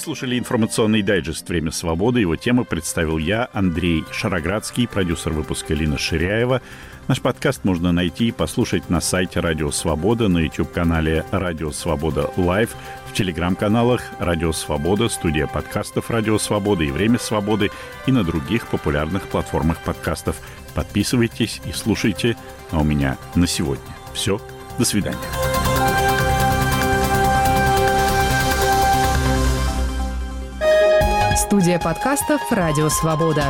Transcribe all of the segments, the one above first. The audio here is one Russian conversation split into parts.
Вы слушали информационный дайджест «Время свободы». Его тему представил я, Андрей Шароградский, продюсер выпуска Лина Ширяева. Наш подкаст можно найти и послушать на сайте Радио Свобода, на YouTube-канале Радио Свобода Лайв, в телеграм-каналах Радио Свобода, студия подкастов Радио Свобода и Время свободы и на других популярных платформах подкастов. Подписывайтесь и слушайте. А у меня на сегодня все. До свидания. Студия подкастов «Радио Свобода».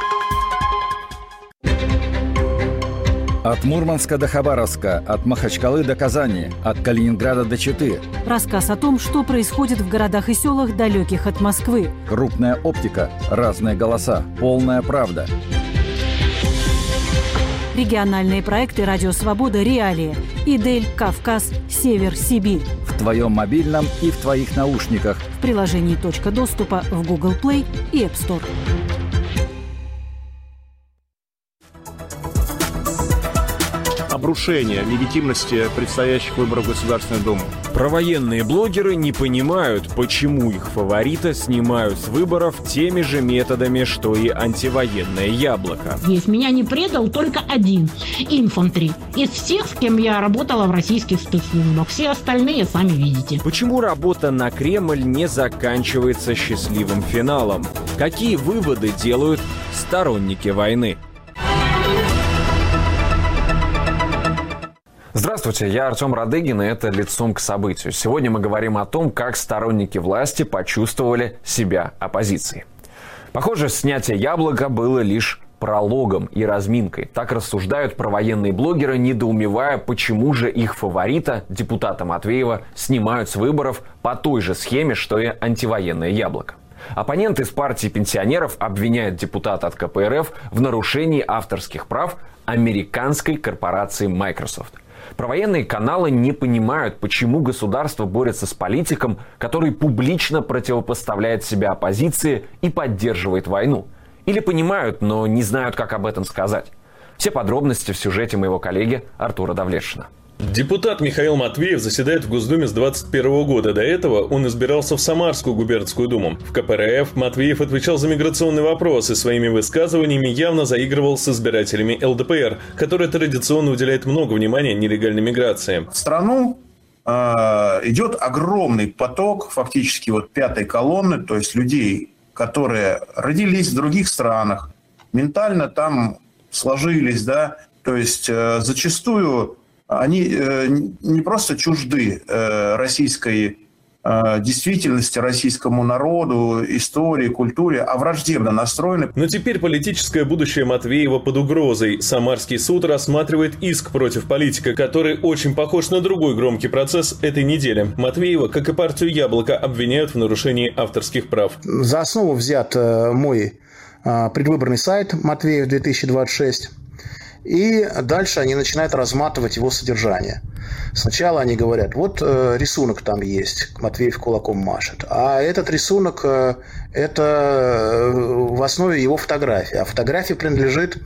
От Мурманска до Хабаровска, от Махачкалы до Казани, от Калининграда до Читы. Рассказ о том, что происходит в городах и селах, далеких от Москвы. Крупная оптика, разные голоса, полная правда. Региональные проекты «Радио Свобода. Реалии». Идель, Кавказ, Север, Сибирь. В твоем мобильном и в твоих наушниках. В приложении «Точка доступа» в Google Play и App Store. Обрушение легитимности предстоящих выборов в Государственную Думу. Провоенные блогеры не понимают, почему их фаворита снимают с выборов теми же методами, что и антивоенное яблоко. Меня не предал только один инфантри. Из всех, с кем я работала в российских спецслужбах. Все остальные сами видите. Почему работа на Кремль не заканчивается счастливым финалом? Какие выводы делают сторонники войны? Здравствуйте, я Артем Радыгин, и это «Лицом к событию». Сегодня мы говорим о том, как сторонники власти почувствовали себя оппозицией. Похоже, снятие яблока было лишь прологом и разминкой. Так рассуждают провоенные блогеры, недоумевая, почему же их фаворита, депутата Матвеева, снимают с выборов по той же схеме, что и антивоенное яблоко. Оппонент из партии пенсионеров обвиняет депутата от КПРФ в нарушении авторских прав американской корпорации Microsoft. Провоенные каналы не понимают, почему государство борется с политиком, который публично противопоставляет себя оппозиции и поддерживает войну. Или понимают, но не знают, как об этом сказать. Все подробности в сюжете моего коллеги Артура Давлетшина. Депутат Михаил Матвеев заседает в Госдуме с 2021 года. До этого он избирался в Самарскую губернскую думу. В КПРФ Матвеев отвечал за миграционный вопрос и своими высказываниями явно заигрывал с избирателями ЛДПР, которая традиционно уделяет много внимания нелегальной миграции. В страну идет огромный поток, фактически пятой колонны, то есть людей, которые родились в других странах, ментально там сложились, то есть зачастую они не просто чужды российской действительности, российскому народу, истории, культуре, а враждебно настроены. Но теперь политическое будущее Матвеева под угрозой. Самарский суд рассматривает иск против политика, который очень похож на другой громкий процесс этой недели. Матвеева, как и партию «Яблоко», обвиняют в нарушении авторских прав. За основу взят мой предвыборный сайт «Матвеев 2026». И дальше они начинают разматывать его содержание. Сначала они говорят, рисунок там есть, Матвеев кулаком машет. А этот рисунок – это в основе его фотография. А фотография принадлежит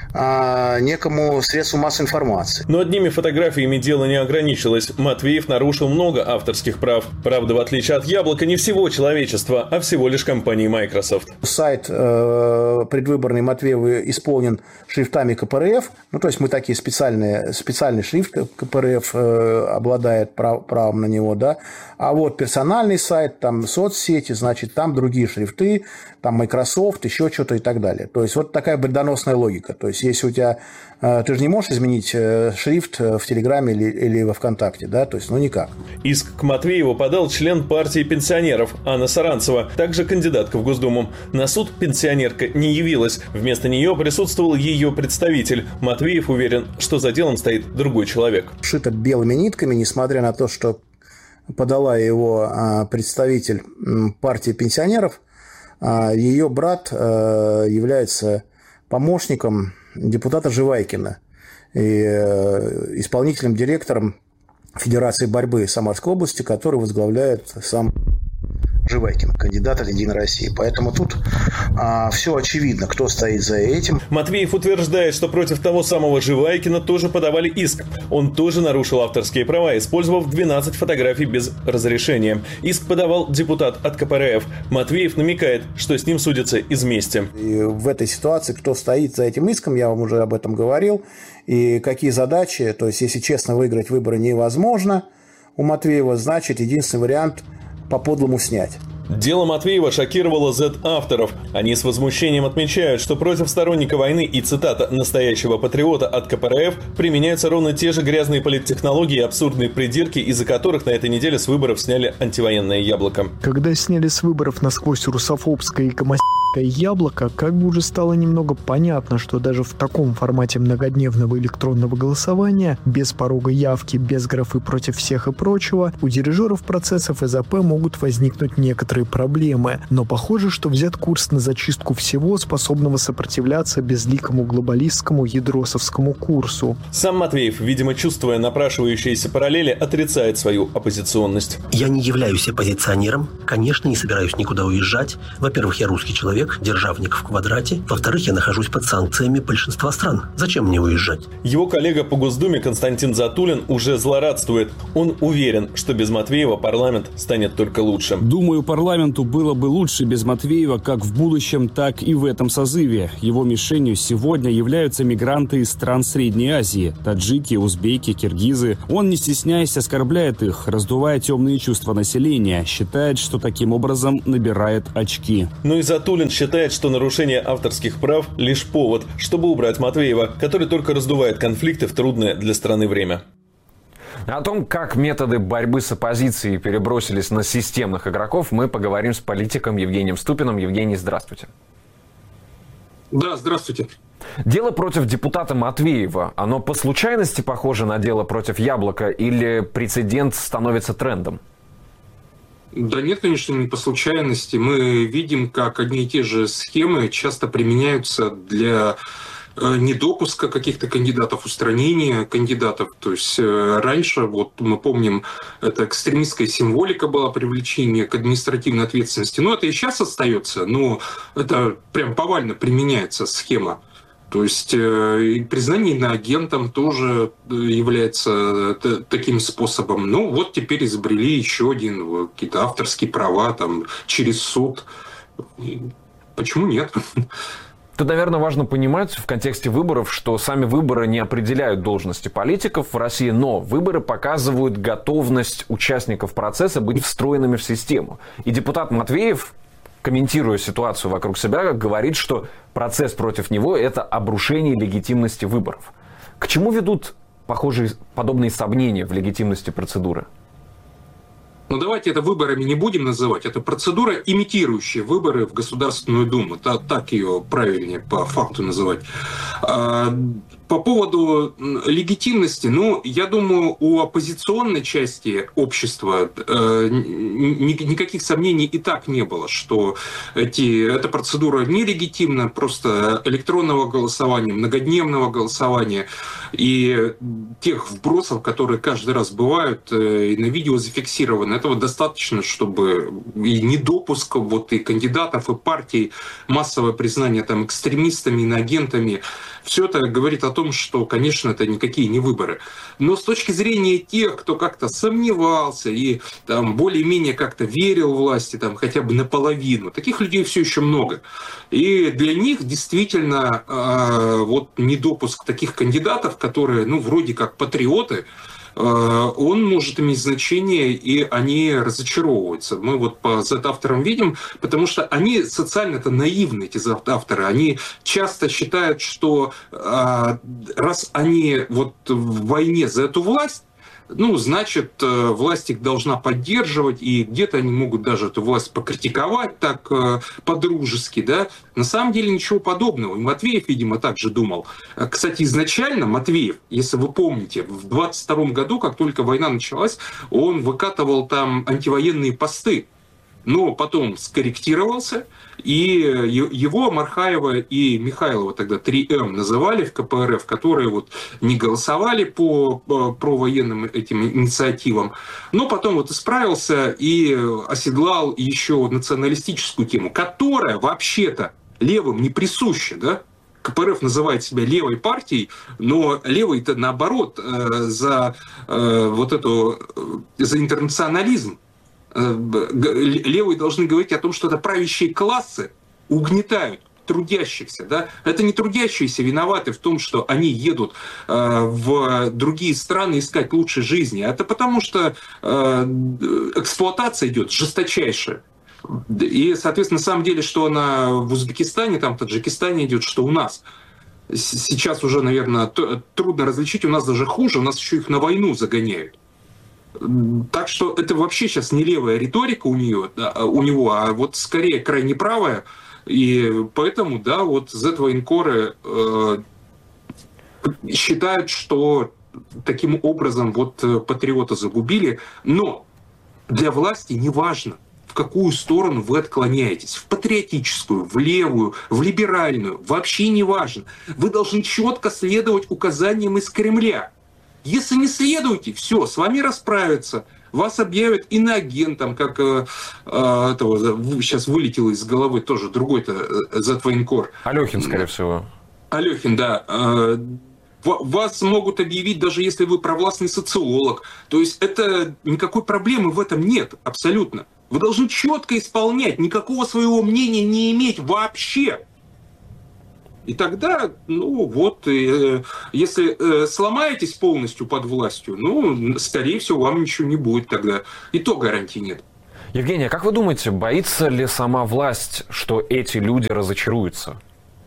некому средству массовой информации. Но одними фотографиями дело не ограничилось. Матвеев нарушил много авторских прав. Правда, в отличие от «Яблока», не всего человечества, а всего лишь компании Microsoft. Сайт предвыборный Матвеева исполнен шрифтами КПРФ. То есть мы такие специальный шрифт КПРФ обладает правом на него, А персональный сайт, там соцсети, значит, там другие шрифты, там Microsoft, еще что-то и так далее. То есть такая вредоносная логика. То есть если у тебя... Ты же не можешь изменить шрифт в Телеграме или во ВКонтакте, То есть, никак. Иск к Матвееву подал член партии пенсионеров Анна Саранцева, также кандидатка в Госдуму. На суд пенсионерка не явилась. Вместо нее присутствовал ее представитель. Матвеев уверен, что за делом стоит другой человек. Шито белыми нитками, несмотря на то, что подала его представитель партии пенсионеров, ее брат является помощником депутата Живайкина и исполнительным директором Федерации борьбы Самарской области, который возглавляет сам Живайкин, кандидат от «Единой России». Поэтому тут все очевидно, кто стоит за этим. Матвеев утверждает, что против того самого Живайкина тоже подавали иск. Он тоже нарушил авторские права, использовав 12 фотографий без разрешения. Иск подавал депутат от КПРФ. Матвеев намекает, что с ним судятся из мести. И в этой ситуации, кто стоит за этим иском, я вам уже об этом говорил. И какие задачи, то есть если честно выиграть выборы невозможно у Матвеева, значит единственный вариант – по-подлому снять. Дело Матвеева шокировало Z-авторов. Они с возмущением отмечают, что против сторонника войны и, цитата, «настоящего патриота» от КПРФ применяются ровно те же грязные политтехнологии и абсурдные придирки, из-за которых на этой неделе с выборов сняли антивоенное яблоко. Когда сняли с выборов насквозь русофобское и коммунистическое яблоко, как бы уже стало немного понятно, что даже в таком формате многодневного электронного голосования, без порога явки, без графы против всех и прочего, у дирижеров процессов СЗП могут возникнуть некоторые проблемы. Но похоже, что взят курс на зачистку всего, способного сопротивляться безликому глобалистскому ядросовскому курсу. Сам Матвеев, видимо, чувствуя напрашивающиеся параллели, отрицает свою оппозиционность. Я не являюсь оппозиционером, конечно, не собираюсь никуда уезжать. Во-первых, я русский человек, державник в квадрате. Во-вторых, я нахожусь под санкциями большинства стран. Зачем мне уезжать? Его коллега по Госдуме Константин Затулин уже злорадствует. Он уверен, что без Матвеева парламент станет только лучше. Думаю, парламенту было бы лучше без Матвеева как в будущем, так и в этом созыве. Его мишенью сегодня являются мигранты из стран Средней Азии. Таджики, узбеки, киргизы. Он, не стесняясь, оскорбляет их, раздувая темные чувства населения. Считает, что таким образом набирает очки. Но и Затулин считает, что нарушение авторских прав – лишь повод, чтобы убрать Матвеева, который только раздувает конфликты в трудное для страны время. О том, как методы борьбы с оппозицией перебросились на системных игроков, мы поговорим с политиком Евгением Ступиным. Евгений, здравствуйте. Да, здравствуйте. Дело против депутата Матвеева, оно по случайности похоже на дело против Яблока или прецедент становится трендом? Да нет, конечно, не по случайности. Мы видим, как одни и те же схемы часто применяются для недопуска каких-то кандидатов, устранения кандидатов. То есть раньше, вот мы помним, это экстремистская символика была, привлечение к административной ответственности. Но это и сейчас остается, но это прям повально применяется схема. То есть признание иноагентом тоже является таким способом. Ну вот теперь изобрели еще один, какие-то авторские права там, через суд. Почему нет? Тут, наверное, важно понимать в контексте выборов, что сами выборы не определяют должности политиков в России, но выборы показывают готовность участников процесса быть встроенными в систему. И депутат Матвеев, комментируя ситуацию вокруг себя, говорит, что процесс против него – это обрушение легитимности выборов. К чему ведут похожие подобные сомнения в легитимности процедуры? Ну давайте это выборами не будем называть. Это процедура, имитирующая выборы в Государственную Думу. Так ее правильнее по факту называть. По поводу легитимности, ну, я думаю, у оппозиционной части общества никаких сомнений и так не было, что эта процедура нелегитимна, просто электронного голосования, многодневного голосования и тех вбросов, которые каждый раз бывают и на видео зафиксированы. Этого достаточно, чтобы и недопуск вот, и кандидатов, и партий, массовое признание там, экстремистами, иноагентами, все это говорит о том, что, конечно, это никакие не выборы. Но с точки зрения тех, кто как-то сомневался и там, более-менее как-то верил власти, там, хотя бы наполовину, таких людей все еще много. И для них действительно вот, недопуск таких кандидатов, которые ну, вроде как патриоты, он может иметь значение, и они разочаровываются. Мы вот по Z-авторам видим, потому что они социально-то наивны, эти Z-авторы. Они часто считают, что раз они вот в войне за эту власть, ну, значит, власть их должна поддерживать, и где-то они могут даже эту власть покритиковать так по-дружески, да. На самом деле ничего подобного. И Матвеев, видимо, так же думал. Кстати, изначально Матвеев, если вы помните, в 22 году, как только война началась, он выкатывал там антивоенные посты. но потом скорректировался, и его Мархаева и Михайлова тогда 3М называли в КПРФ, которые вот не голосовали по провоенным этим инициативам, но потом вот исправился и оседлал еще националистическую тему, которая вообще-то левым не присуща, да? КПРФ называет себя левой партией, но левый-то наоборот за интернационализм. Левые должны говорить о том, что это правящие классы угнетают трудящихся. Да? Это не трудящиеся виноваты в том, что они едут в другие страны искать лучшей жизни. Это потому, что эксплуатация идет жесточайшая. И, соответственно, на самом деле, что она в Узбекистане, там, в Таджикистане идет, что у нас. Сейчас уже, наверное, трудно различить, у нас даже хуже, у нас еще их на войну загоняют. Так что это вообще сейчас не левая риторика у него, а вот скорее крайне правая. И поэтому, да, вот Z-военкоры считают, что таким образом вот патриота загубили. Но для власти не важно, в какую сторону вы отклоняетесь. В патриотическую, в левую, в либеральную. Вообще не важно. Вы должны четко следовать указаниям из Кремля. Если не следуете, все, с вами расправятся. Вас объявят иноагентом, как сейчас вылетело из головы тоже другой-то Z-военкор. Алёхин, скорее всего. Алёхин, да. Вас могут объявить, даже если вы провластный социолог. То есть это никакой проблемы в этом нет, абсолютно. Вы должны четко исполнять, никакого своего мнения не иметь вообще. И тогда, если сломаетесь полностью под властью, скорее всего, вам ничего не будет тогда. И то гарантии нет. Евгений, а как вы думаете, боится ли сама власть, что эти люди разочаруются?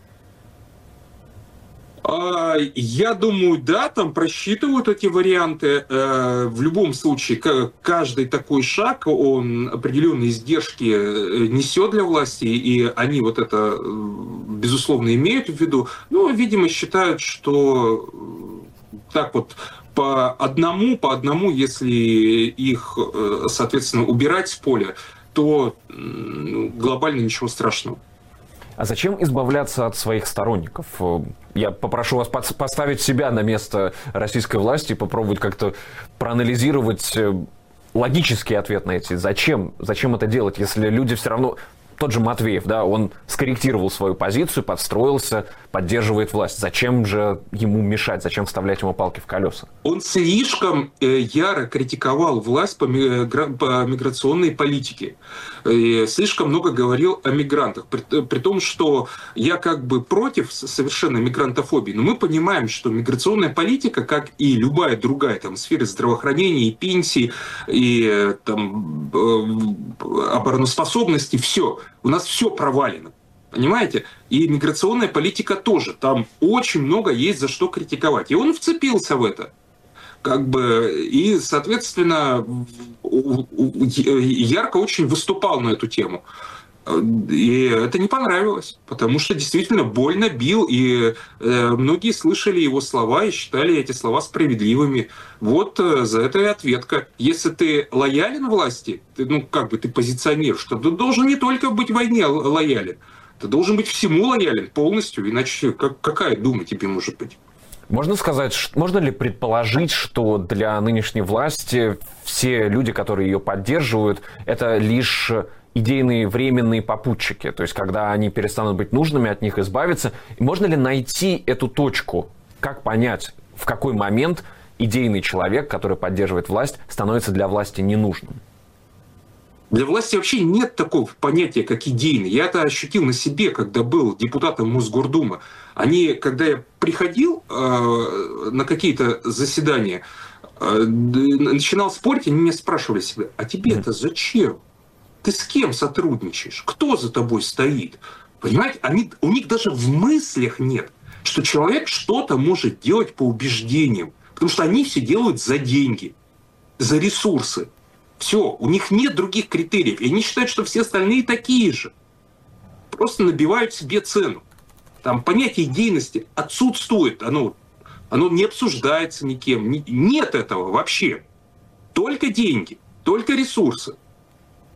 Я думаю, да, там просчитывают эти варианты. В любом случае, каждый такой шаг, он определенные издержки несет для власти, и они вот это, безусловно, имеют в виду. Но, видимо, считают, что так вот по одному, если их, соответственно, убирать с поля, то глобально ничего страшного. А зачем избавляться от своих сторонников? Я попрошу вас поставить себя на место российской власти и попробовать как-то проанализировать логический ответ на эти. Зачем это делать, если люди все равно... Тот же Матвеев, да, он скорректировал свою позицию, подстроился, поддерживает власть. Зачем же ему мешать, зачем вставлять ему палки в колеса? Он слишком яро критиковал власть по миграционной политике. И слишком много говорил о мигрантах. При том, что я как бы против совершенно мигрантофобии, но мы понимаем, что миграционная политика, как и любая другая там, сфера здравоохранения, и пенсии, и там, обороноспособности, все. У нас все провалено. Понимаете? И миграционная политика тоже. Там очень много есть за что критиковать. И он вцепился в это. И, соответственно, ярко очень выступал на эту тему. И это не понравилось, потому что действительно больно бил, и многие слышали его слова и считали эти слова справедливыми. Вот за это и ответка. Если ты лоялен власти, ты позиционируешь, что ты должен не только быть в войне лоялен, ты должен быть всему лоялен полностью, иначе какая дума тебе может быть? Можно ли предположить, что для нынешней власти все люди, которые ее поддерживают, это лишь идейные временные попутчики? То есть, когда они перестанут быть нужными, от них избавиться. Можно ли найти эту точку? Как понять, в какой момент идейный человек, который поддерживает власть, становится для власти ненужным? Для власти вообще нет такого понятия, как идейный. Я это ощутил на себе, когда был депутатом Мосгордумы. Когда я приходил на какие-то заседания, начинал спорить, они меня спрашивали себя, а тебе это зачем? Ты с кем сотрудничаешь? Кто за тобой стоит? Понимаете, у них даже в мыслях нет, что человек что-то может делать по убеждениям. Потому что они все делают за деньги, за ресурсы. Все, у них нет других критериев. И они считают, что все остальные такие же. Просто набивают себе цену. Там понятие идейности отсутствует. Оно не обсуждается никем. Нет этого вообще. Только деньги, только ресурсы.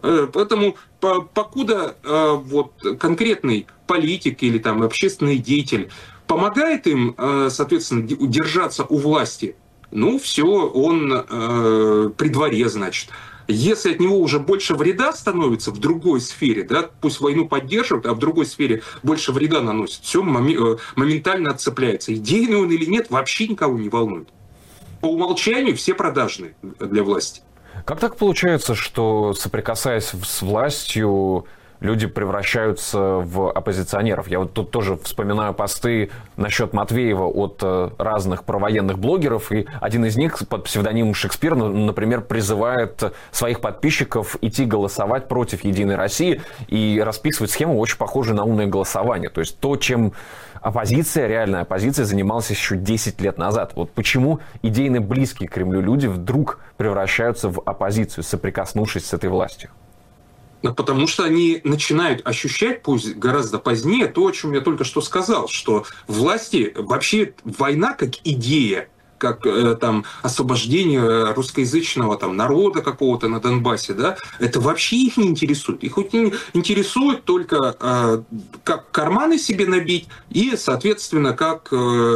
Поэтому покуда вот конкретный политик или там общественный деятель помогает им, соответственно, удержаться у власти, ну все, он при дворе, значит. Если от него уже больше вреда становится в другой сфере, да, пусть войну поддерживают, а в другой сфере больше вреда наносит, все моментально отцепляется. Идейный он или нет, вообще никого не волнует. По умолчанию все продажные для власти. Как так получается, что, соприкасаясь с властью, люди превращаются в оппозиционеров? Я вот тут тоже вспоминаю посты насчет Матвеева от разных провоенных блогеров, и один из них под псевдонимом Шекспир, например, призывает своих подписчиков идти голосовать против «Единой России» и расписывает схему, очень похожую на умное голосование. То есть то, чем оппозиция, реальная оппозиция, занималась еще 10 лет назад. Вот почему идейно близкие к Кремлю люди вдруг превращаются в оппозицию, соприкоснувшись с этой властью? Потому что они начинают ощущать, пусть гораздо позднее, то, о чем я только что сказал, что власти, вообще война как идея, как там освобождение русскоязычного там народа какого-то на Донбассе, да, это вообще их не интересует. Их интересует только как карманы себе набить и, соответственно, как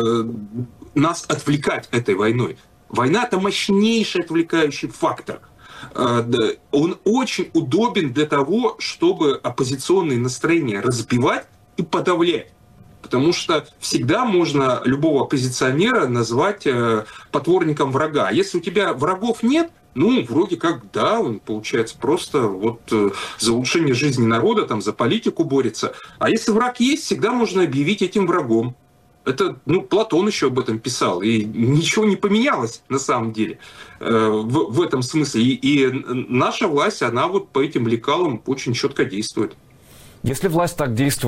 нас отвлекать этой войной. Война – это мощнейший отвлекающий фактор. Он очень удобен для того, чтобы оппозиционные настроения разбивать и подавлять. Потому что всегда можно любого оппозиционера назвать потворником врага. Если у тебя врагов нет, ну, вроде как, да, он, получается, просто вот за улучшение жизни народа, там, за политику борется. А если враг есть, всегда можно объявить этим врагом. Это, ну, Платон еще об этом писал, и ничего не поменялось на самом деле в этом смысле. И наша власть, она вот по этим лекалам очень четко действует. Если власть так действует,